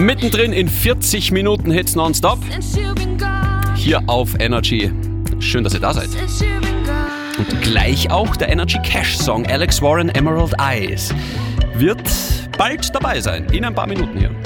Mittendrin in 40 Minuten Hits nonstop. Hier auf Energy. Schön, dass ihr da seid. Und gleich auch der Energy Cash Song Alex Warren Emerald Eyes wird bald dabei sein. In ein paar Minuten hier.